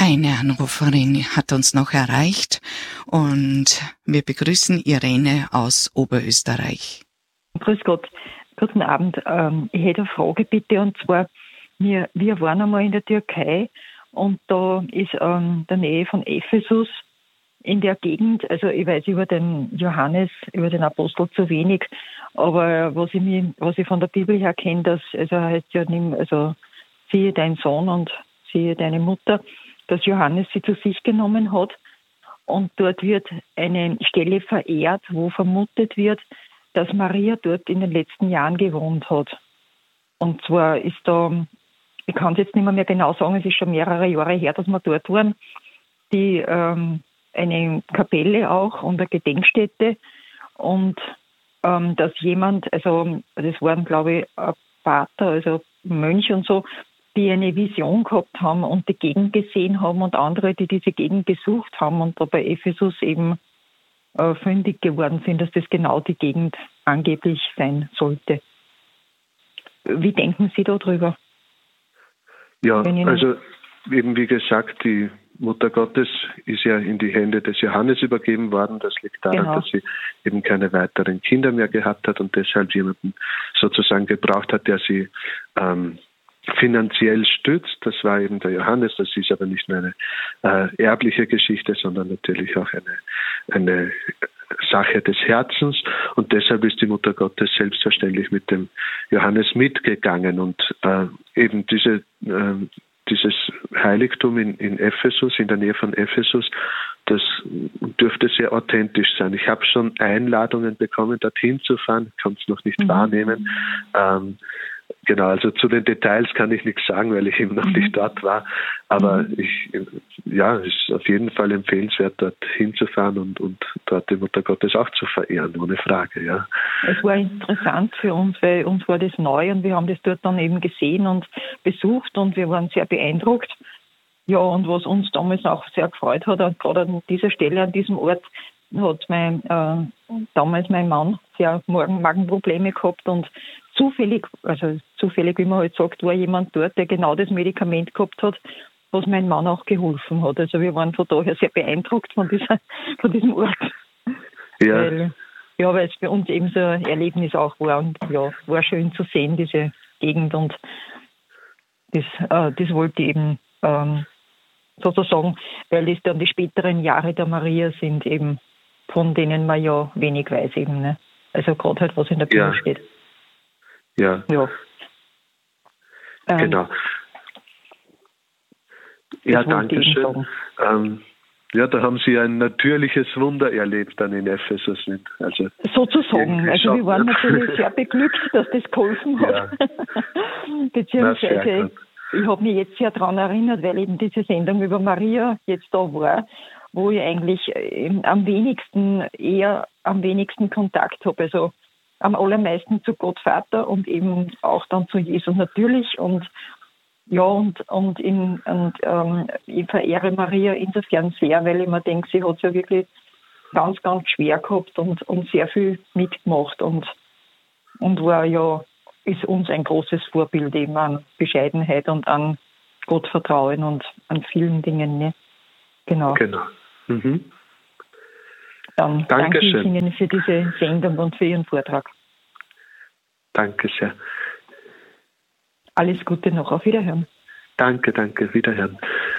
Eine Anruferin hat uns noch erreicht und wir begrüßen Irene aus Oberösterreich. Grüß Gott, guten Abend. Ich hätte eine Frage bitte, und zwar, wir waren einmal in der Türkei und da ist in der Nähe von Ephesus in der Gegend, also ich weiß über den Johannes, über den Apostel zu wenig, aber was ich von der Bibel her kenne, dass, also heißt ja nicht, also siehe dein Sohn und siehe deine Mutter, dass Johannes sie zu sich genommen hat und dort wird eine Stelle verehrt, wo vermutet wird, dass Maria dort in den letzten Jahren gewohnt hat. Und zwar ist da, ich kann es jetzt nicht mehr genau sagen, es ist schon mehrere Jahre her, dass wir dort waren, die eine Kapelle auch und eine Gedenkstätte und dass jemand, also das waren glaube ich ein Pater, also Mönch und so, die eine Vision gehabt haben und die Gegend gesehen haben und andere, die diese Gegend besucht haben und da bei Ephesus eben fündig geworden sind, dass das genau die Gegend angeblich sein sollte. Wie denken Sie da drüber? Ja, also eben wie gesagt, die Mutter Gottes ist ja in die Hände des Johannes übergeben worden. Das liegt daran, dass sie eben keine weiteren Kinder mehr gehabt hat und deshalb jemanden sozusagen gebraucht hat, der sie finanziell stützt. Das war eben der Johannes. Das ist aber nicht nur eine erbliche Geschichte, sondern natürlich auch eine Sache des Herzens. Und deshalb ist die Mutter Gottes selbstverständlich mit dem Johannes mitgegangen. Und eben dieses Heiligtum in Ephesus, in der Nähe von Ephesus, das dürfte sehr authentisch sein. Ich habe schon Einladungen bekommen, dorthin zu fahren, kann es noch nicht wahrnehmen. Genau, also zu den Details kann ich nichts sagen, weil ich eben noch nicht dort war. Aber es ist auf jeden Fall empfehlenswert, dort hinzufahren und dort die Mutter Gottes auch zu verehren, ohne Frage, ja. Es war interessant für uns, weil uns war das neu und wir haben das dort dann eben gesehen und besucht und wir waren sehr beeindruckt. Ja, und was uns damals auch sehr gefreut hat, und gerade an dieser Stelle, an diesem Ort, hat damals mein Mann sehr Magenprobleme gehabt und zufällig, wie man halt sagt, war jemand dort, der genau das Medikament gehabt hat, was mein Mann auch geholfen hat. Also wir waren von daher sehr beeindruckt von diesem Ort. Ja. Weil es für uns eben so ein Erlebnis auch war und ja, war schön zu sehen, diese Gegend, und das wollte ich eben sozusagen, weil das dann die späteren Jahre der Maria sind, eben von denen man ja wenig weiß eben, ne? Also gerade halt, was in der Bibel steht. Ja. Genau. Ja, danke schön. Da haben Sie ein natürliches Wunder erlebt dann in Ephesus. Also sozusagen. Also wir waren natürlich sehr beglückt, dass das geholfen hat. Ja. Beziehungsweise ich habe mich jetzt sehr daran erinnert, weil eben diese Sendung über Maria jetzt da war, wo ich eigentlich am wenigsten Kontakt habe. Also am allermeisten zu Gott Vater und eben auch dann zu Jesus natürlich. Und ich verehre Maria insofern sehr, weil ich mir denke, sie hat es ja wirklich ganz, ganz schwer gehabt und sehr viel mitgemacht und war ist uns ein großes Vorbild eben an Bescheidenheit und an Gottvertrauen und an vielen Dingen. Ne? Genau. Mhm. Dann danke ich Ihnen für diese Sendung und für Ihren Vortrag. Danke sehr. Alles Gute noch. Auf Wiederhören. Danke. Wiederhören.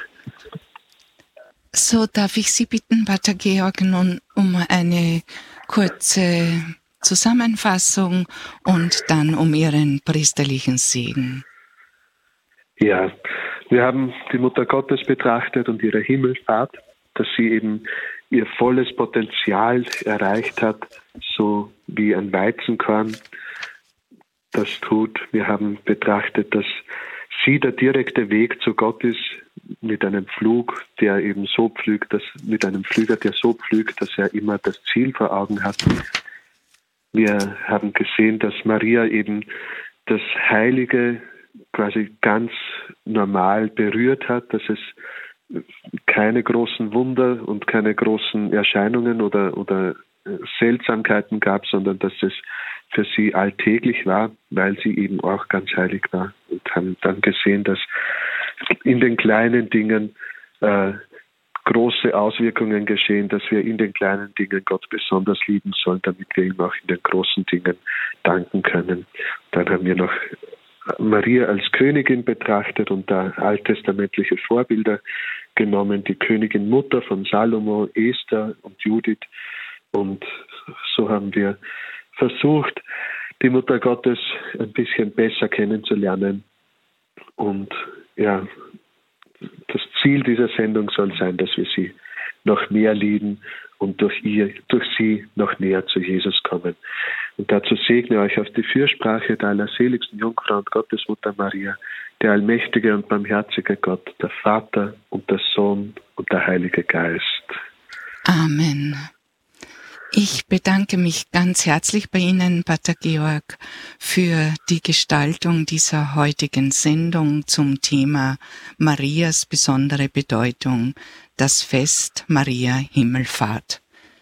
So, darf ich Sie bitten, Pater Georg, nun um eine kurze Zusammenfassung und dann um Ihren priesterlichen Segen. Ja, wir haben die Mutter Gottes betrachtet und ihre Himmelfahrt, dass sie eben ihr volles Potenzial erreicht hat, so wie ein Weizenkorn das tut. Wir haben betrachtet, dass sie der direkte Weg zu Gott ist, mit einem Flug, der eben so pflügt, mit einem Flüger, der so pflügt, dass er immer das Ziel vor Augen hat. Wir haben gesehen, dass Maria eben das Heilige quasi ganz normal berührt hat, dass es keine großen Wunder und keine großen Erscheinungen oder Seltsamkeiten gab, sondern dass es für sie alltäglich war, weil sie eben auch ganz heilig war. Und haben dann gesehen, dass in den kleinen Dingen große Auswirkungen geschehen, dass wir in den kleinen Dingen Gott besonders lieben sollen, damit wir ihm auch in den großen Dingen danken können. Dann haben wir noch Maria als Königin betrachtet und da alttestamentliche Vorbilder genommen, die Königin Mutter von Salomo, Esther und Judith. Und so haben wir versucht, die Mutter Gottes ein bisschen besser kennenzulernen. Und ja, das Ziel dieser Sendung soll sein, dass wir sie noch mehr lieben und durch sie noch näher zu Jesus kommen. Und dazu segne euch auf die Fürsprache der allerseligsten Jungfrau und Gottesmutter Maria, der allmächtige und barmherzige Gott, der Vater und der Sohn und der Heilige Geist. Amen. Ich bedanke mich ganz herzlich bei Ihnen, Pater Georg, für die Gestaltung dieser heutigen Sendung zum Thema Marias besondere Bedeutung, das Fest Maria Himmelfahrt.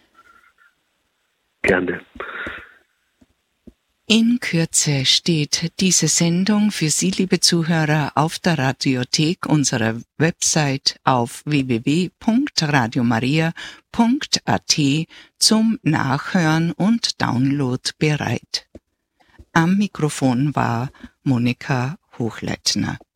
Gerne. In Kürze steht diese Sendung für Sie, liebe Zuhörer, auf der Radiothek unserer Website auf www.radiomaria.at zum Nachhören und Download bereit. Am Mikrofon war Monika Hochleitner.